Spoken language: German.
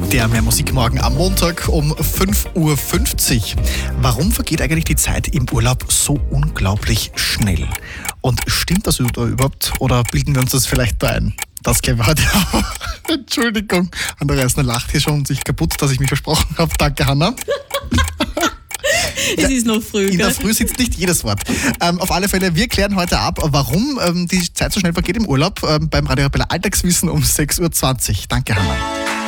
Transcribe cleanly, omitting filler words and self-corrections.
Der Mehr Musik morgen am Montag um 5.50 Uhr. Warum vergeht eigentlich die Zeit im Urlaub so unglaublich schnell? Und stimmt das überhaupt oder bilden wir uns das vielleicht da ein? Das gleich heute. Entschuldigung, Andrea Reisner lacht hier schon sich kaputt, dass ich mich versprochen habe. Danke, Hanna. Es ist noch früh. In der Gell? Früh sitzt nicht jedes Wort. Auf alle Fälle, wir klären heute ab, warum die Zeit so schnell vergeht im Urlaub beim Radio Arabella Alltagswissen um 6.20 Uhr. Danke, Hanna.